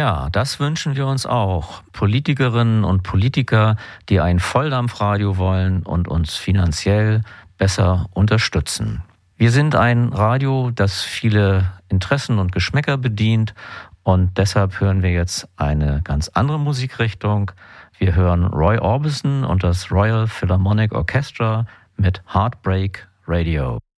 Ja, das wünschen wir uns auch. Politikerinnen und Politiker, die ein Volldampfradio wollen und uns finanziell besser unterstützen. Wir sind ein Radio, das viele Interessen und Geschmäcker bedient und deshalb hören wir jetzt eine ganz andere Musikrichtung. Wir hören Roy Orbison und das Royal Philharmonic Orchestra mit Heartbreak Radio.